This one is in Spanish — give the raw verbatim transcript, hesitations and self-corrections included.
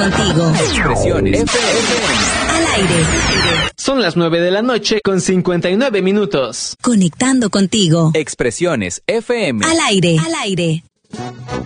contigo. Expresiones F M. Al aire. Son las nueve de la noche con cincuenta y nueve minutos. Conectando contigo. Expresiones F M. Al aire. Al aire.